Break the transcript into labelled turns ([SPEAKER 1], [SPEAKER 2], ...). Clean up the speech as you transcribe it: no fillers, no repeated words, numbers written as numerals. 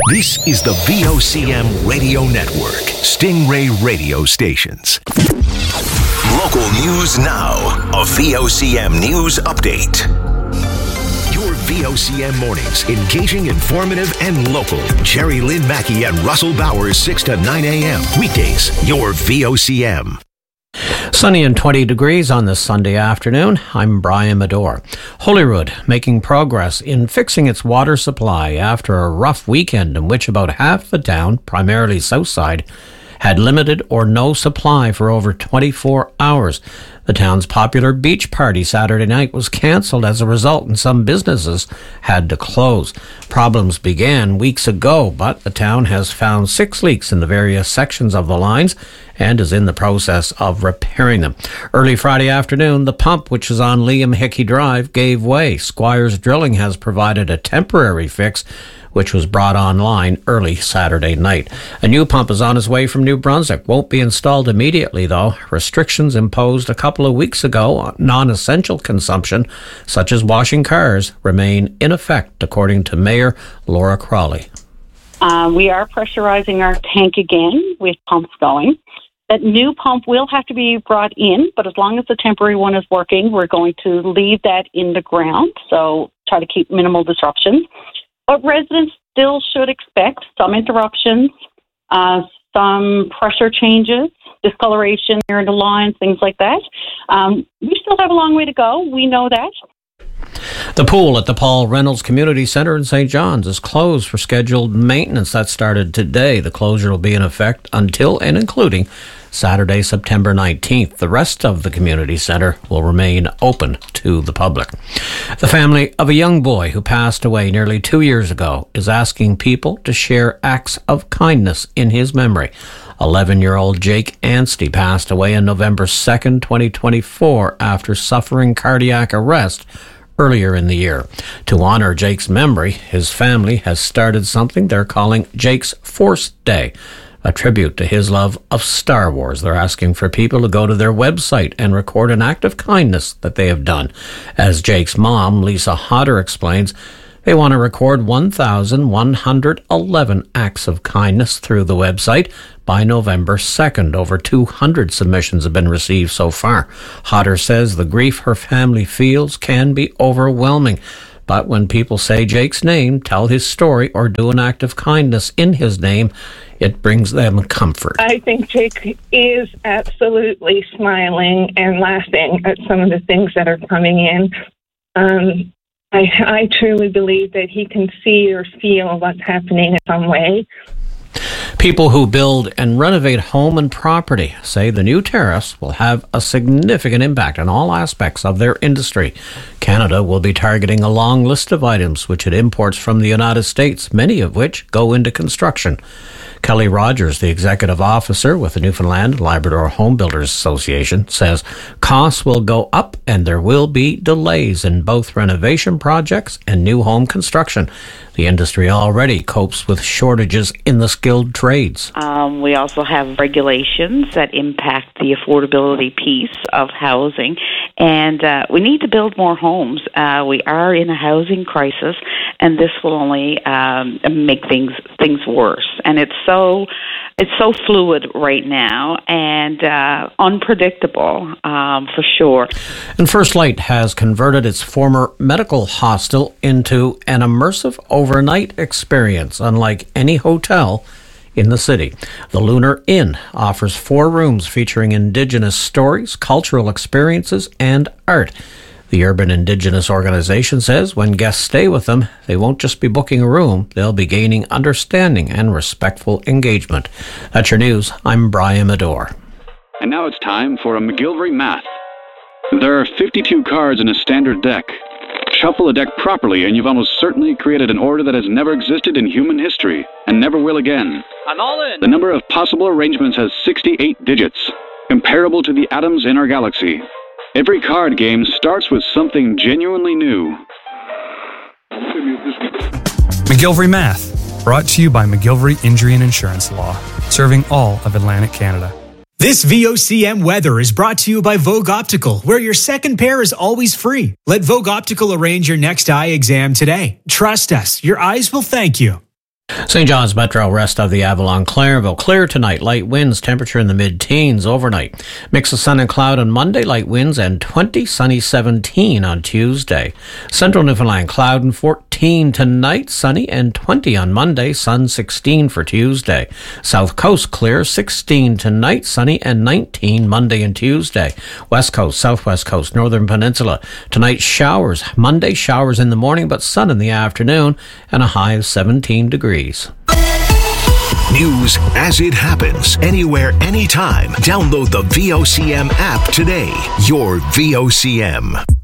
[SPEAKER 1] This is the VOCM Radio Network, Stingray Radio Stations. Local news now, a VOCM news update. Your VOCM mornings, engaging, informative, and local. Jerry Lynn Mackey and Russell Bowers, 6 to 9 a.m. Weekdays, your VOCM.
[SPEAKER 2] Sunny and 20 degrees on this Sunday afternoon. I'm Brian Medore. Holyrood making progress in fixing its water supply after a rough weekend in which about half the town, primarily Southside, had limited or no supply for over 24 hours. The town's popular beach party Saturday night was cancelled as a result, and some businesses had to close. Problems began weeks ago, but the town has found 6 leaks in the various sections of the lines and is in the process of repairing them. Early Friday afternoon, the pump, which is on Liam Hickey Drive, gave way. Squires Drilling has provided a temporary fix, which was brought online early Saturday night. A new pump is on its way from New Brunswick. Won't be installed immediately, though. Restrictions imposed a couple of weeks ago on non-essential consumption, such as washing cars, remain in effect, according to Mayor Laura Crawley.
[SPEAKER 3] We are pressurizing our tank again with pumps going. That new pump will have to be brought in, but as long as the temporary one is working, we're going to leave that in the ground, so try to keep minimal disruptions. But residents still should expect some interruptions, some pressure changes, discoloration near the lines, things like that. We still have a long way to go. We know that.
[SPEAKER 2] The pool at the Paul Reynolds Community Centre in St. John's is closed for scheduled maintenance. That started today. The closure will be in effect until and including Saturday, September 19th. The rest of the community centre will remain open to the public. The family of a young boy who passed away nearly 2 years ago is asking people to share acts of kindness in his memory. 11-year-old Jake Anstey passed away on November 2nd, 2024 after suffering cardiac arrest earlier in the year. To honour Jake's memory, his family has started something they're calling Jake's Force Day, a tribute to his love of Star Wars. They're asking for people to go to their website and record an act of kindness that they have done. As Jake's mom, Lisa Hodder, explains, they want to record 1,111 acts of kindness through the website by November 2nd. Over 200 submissions have been received so far. Hodder says the grief her family feels can be overwhelming. But when people say Jake's name, tell his story, or do an act of kindness in his name, it brings them comfort.
[SPEAKER 4] I think Jake is absolutely smiling and laughing at some of the things that are coming in. I truly believe that he can see or feel what's happening in some way.
[SPEAKER 2] People who build and renovate home and property say the new tariffs will have a significant impact on all aspects of their industry. Canada will be targeting a long list of items which it imports from the United States, many of which go into construction. Kelly Rogers, the executive officer with the Newfoundland and Labrador Home Builders Association, says costs will go up and there will be delays in both renovation projects and new home construction. The industry already copes with shortages in the skilled trades.
[SPEAKER 5] We also have regulations that impact the affordability piece of housing, and we need to build more homes. We are in a housing crisis, and this will only make things worse. And it's so fluid right now and unpredictable for sure.
[SPEAKER 2] And First Light has converted its former medical hostel into an immersive overnight experience, unlike any hotel in the city. The Lunar Inn offers 4 rooms featuring Indigenous stories, cultural experiences, and art. The Urban Indigenous Organization says when guests stay with them, they won't just be booking a room, they'll be gaining understanding and respectful engagement. That's your news. I'm Brian Medore.
[SPEAKER 6] And now it's time for a McGilvery Math. There are 52 cards in a standard deck. Shuffle a deck properly and you've almost certainly created an order that has never existed in human history and never will again.
[SPEAKER 7] I'm all in.
[SPEAKER 6] The number of possible arrangements has 68 digits, comparable to the atoms in our galaxy. Every card game starts with something genuinely new.
[SPEAKER 7] McGilvery Math, brought to you by McGilvery Injury and Insurance Law, serving all of Atlantic Canada.
[SPEAKER 8] This VOCM weather is brought to you by Vogue Optical, where your second pair is always free. Let Vogue Optical arrange your next eye exam today. Trust us, your eyes will thank you.
[SPEAKER 2] St. John's Metro, rest of the Avalon, Clairville. Clear tonight. Light winds, temperature in the mid-teens overnight. Mix of sun and cloud on Monday, light winds and 20, sunny 17 on Tuesday. Central Newfoundland, cloud and 14 tonight, sunny and 20 on Monday, sun 16 for Tuesday. South Coast, clear 16 tonight, sunny and 19 Monday and Tuesday. West Coast, Southwest Coast, Northern Peninsula. Tonight, showers. Monday, showers in the morning, but sun in the afternoon and a high of 17 degrees.
[SPEAKER 1] News as it happens, anywhere, anytime. Download the VOCM app today. Your VOCM.